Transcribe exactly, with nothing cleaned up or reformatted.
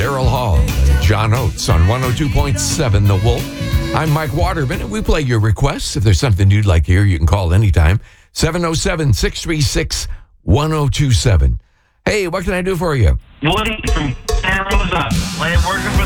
Daryl Hall, John Oates on one oh two point seven The Wolf. I'm Mike Waterman, and we play your requests. If there's something you'd like to hear, you can call anytime. seven oh seven, six three six, one oh two seven. Hey, what can I do for you? Woody from Santa Rosa. Working for